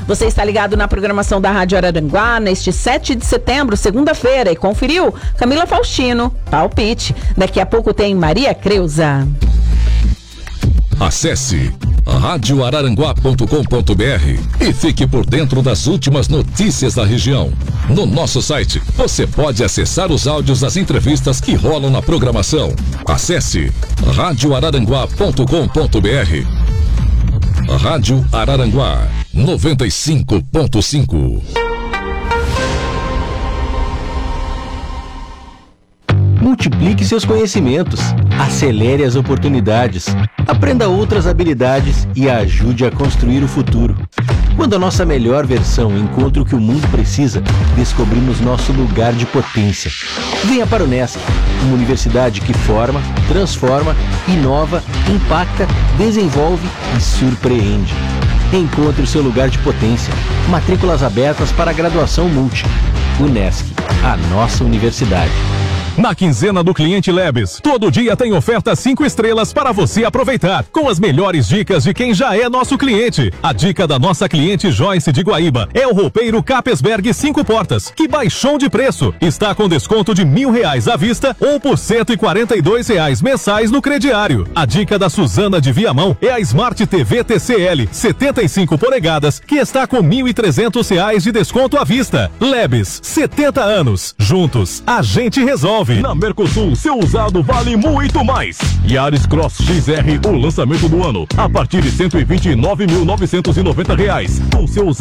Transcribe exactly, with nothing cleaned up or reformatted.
Você está ligado na programação da Rádio Araranguá neste sete de setembro, segunda-feira, e conferiu Camila Faustino, palpite. Daqui a pouco tem Maria Creuza. Acesse rádio araranguá ponto com ponto br e fique por dentro das últimas notícias da região. No nosso site, você pode acessar os áudios das entrevistas que rolam na programação. Acesse rádio araranguá ponto com ponto br. Rádio Araranguá noventa e cinco ponto cinco. Multiplique seus conhecimentos, acelere as oportunidades, aprenda outras habilidades e ajude a construir o futuro. Quando a nossa melhor versão encontra o que o mundo precisa, descobrimos nosso lugar de potência. Venha para o Unesc, uma universidade que forma, transforma, inova, impacta, desenvolve e surpreende. Encontre o seu lugar de potência. Matrículas abertas para a graduação Multi. Unesc, a nossa universidade. Na quinzena do Cliente Labs, todo dia tem oferta cinco estrelas para você aproveitar, com as melhores dicas de quem já é nosso cliente. A dica da nossa cliente Joyce de Guaíba é o roupeiro Capesberg cinco portas, que baixou de preço. Está com desconto de mil reais à vista ou por cento e quarenta e dois reais mensais no crediário. A dica da Suzana de Viamão é a Smart T V T C L setenta e cinco polegadas, que está com mil e trezentos reais de desconto à vista. Labs, setenta anos. Juntos, a gente resolve. Na Mercosul, seu usado vale muito mais. Yaris Cross X R, o lançamento do ano, a partir de cento e vinte e nove mil novecentos e noventa reais. Com seu usado